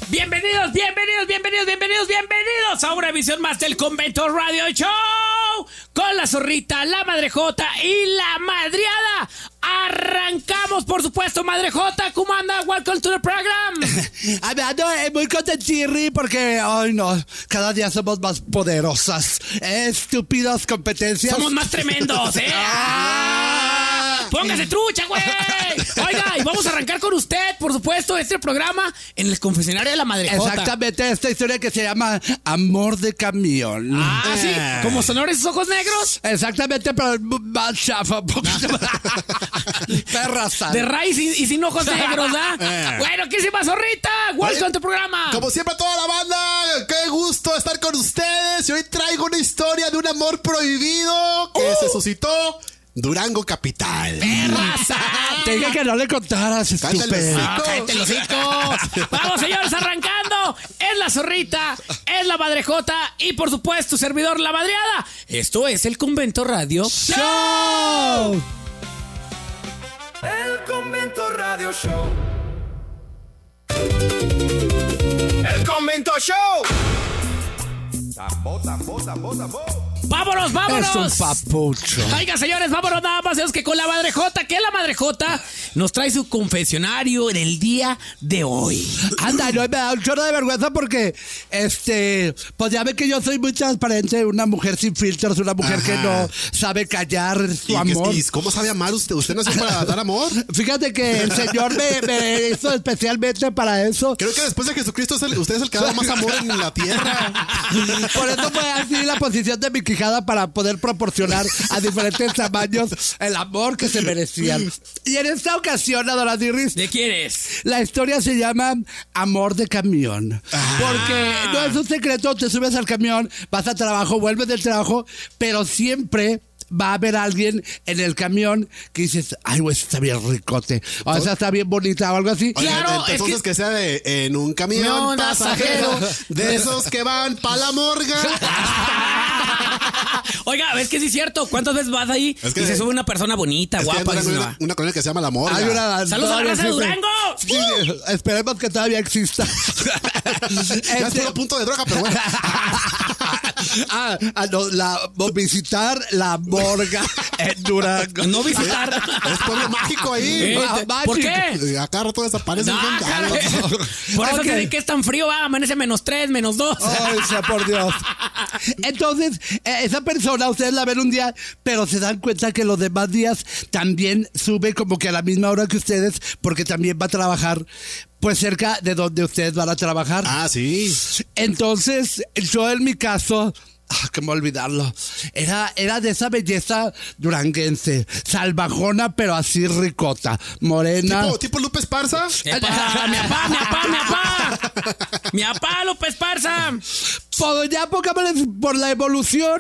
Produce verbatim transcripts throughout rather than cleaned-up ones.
Bienvenidos, bienvenidos, bienvenidos, bienvenidos, bienvenidos a una emisión más del Convento Radio Show con la zorrita, la madrejota y la madriada. Arrancamos, por supuesto, madrejota. ¿Cómo anda? Welcome to the program. Ando muy contentirri porque, ay no, cada día somos más poderosas. Estúpidas competencias. Somos más tremendos, ¿eh? ¡Ah! ¡Póngase trucha, güey! Oiga, y vamos a arrancar con usted, por supuesto, este programa en el confesionario de la madrejota. Exactamente, esta historia que se llama Amor de Camión. Ah, sí, como sonores esos ojos negros. Exactamente, pero más chafa. Perraza. De raíz y, y sin ojos negros, ¿ah? Bueno, ¿qué se llama, zorrita? Welcome to programa. Como siempre, a toda la banda, qué gusto estar con ustedes. Y hoy traigo una historia de un amor prohibido que ¡Uh! se suscitó Durango capital. ¡Perraza! Te dije que no le contaras, estúpido. Ah, cállate los hocico. Vamos, señores, arrancando. Es la zorrita, es la madrejota y, por supuesto, servidor la madreada. Esto es el Convento Radio ¡Show! El Convento Radio Show. El Convento Show. Tambo, tambo, tambo, tambo. ¡Vámonos, vámonos! Es un papucho. Oiga, señores, vámonos nada más. Es que con la madrejota, que la madrejota nos trae su confesionario en el día de hoy. Anda, no, me da un chorro de vergüenza porque, este, pues ya ve que yo soy muy transparente, una mujer sin filtros, una mujer Ajá. que no sabe callar su ¿Y, amor. qué- y cómo sabe amar usted? ¿Usted nació para dar amor? Fíjate que el Señor me, me hizo especialmente para eso. Creo que después de Jesucristo es el- usted es el que da más amor en la tierra. Por eso fue así la posición de mi quijada para poder proporcionar a diferentes tamaños el amor que se merecían. Y en esta ocasión, Adoras Irris, ¿De quién es? la historia se llama Amor de Camión. Porque no es un secreto, te subes al camión, vas a trabajo, vuelves del trabajo, pero siempre va a haber alguien en el camión que dices, ay, güey, está bien ricote. O esa está bien bonita o algo así. Oiga, Claro, entonces es que... que- sea de en un camión No, pasajero, pasajero. de esos que van pa' la morga. Oiga, es que sí es cierto. ¿Cuántas veces vas ahí Es que- y se sube una persona bonita, Es que guapa? hay dices, una, "No". una colonia que se llama La Morga. Hay una- ¡Saludos a la todavía raza de existe. Durango! Sí, esperemos que todavía exista. Ya Este- estuvo a punto de droga, pero bueno. ah, ah, no, la, visitar la morga en Durango. No visitar. Es pueblo mágico ahí. Eh, Ah, te- ¿Por qué? Acá rato desaparecen. No, bien caray. galos. Por eso Ok. que, que es tan frío, va, amanece menos tres, menos dos. Ay, sea por Dios. Entonces, eh, esa persona, ustedes la ven un día, pero se dan cuenta que los demás días también sube como que a la misma hora que ustedes, porque también va a trabajar, pues cerca de donde ustedes van a trabajar. Ah, sí. Entonces, yo en mi caso, ah, cómo olvidarlo, era, era de esa belleza duranguense, salvajona, pero así ricota, morena. ¿Tipo, tipo Lupe Esparza? ¡Epa! ¡Mi papá, mi papá, mi papá! ¡Mi papá, López Esparza! Pues ya pongámosle por la evolución.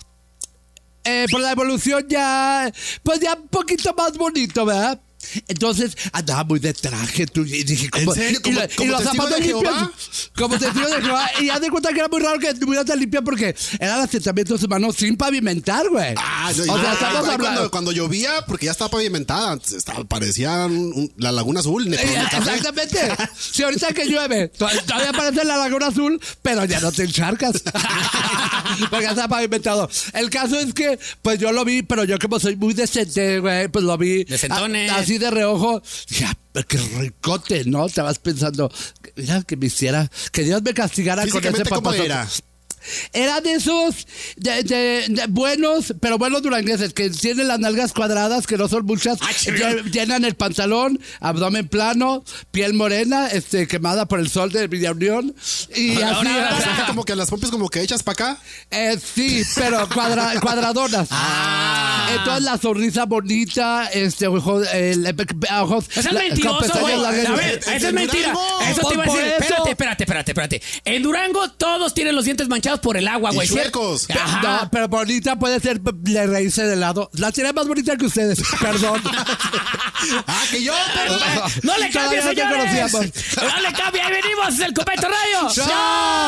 Eh, por la evolución ya, pues ya un poquito más bonito, ¿verdad? Entonces andaba muy de traje, tú, y dije, ¿cómo? ¿En serio? Y, ¿Como- la- y como los testigo zapatos de Jehová? limpios. Como testigo de Jehová. Y ya de cuenta que era muy raro que estuviera tan limpia porque eran asentamientos humanos sin pavimentar, güey. Ah, no, o y- sea, ah, estamos ahí hablando. cuando, cuando llovía, porque ya estaba pavimentada, antes estaba- parecía un- un- la Laguna Azul. Eh, Exactamente. Si ahorita que llueve, to- todavía aparece la Laguna Azul, pero ya no te encharcas. Porque ya está pavimentado. El caso es que, pues yo lo vi, pero yo como soy muy decente, güey, pues lo vi. Decentones. a- así de reojo. Ya, qué ricote, ¿no? Te vas pensando, mira, que me hiciera, que Dios me castigara con ese Físicamente, ¿cómo papazote. era? Era de esos de, de- de buenos, pero buenos durangueses, que tienen las nalgas cuadradas, que no son muchas, Ah, lle- llenan el pantalón, abdomen plano, piel morena, este, quemada por el sol de Villa Unión. Y Ahora, así, ahora, O sea, ahora. como que las pompis como que echas para acá. eh, sí, pero cuadra- cuadradonas. Ah. Entonces la sonrisa bonita, este, ojos, el, ojos, Ese es la- mentiroso, con pestañas güey. largas. A ver, en eso es mentira. Durango. Eso te iba a Por decir. eso. Espérate, espérate, espérate, espérate. En Durango todos tienen los dientes manchados por el agua, Y güey. chuecos. ¿cierto? Ajá. No, pero bonita puede ser de reírse de lado. La tiene más bonita que ustedes, perdón. Ah, que yo. No le Todavía cambies, no te señores. conocíamos. No le cambie. Ahí venimos, el Convento Radio. ¡Chao!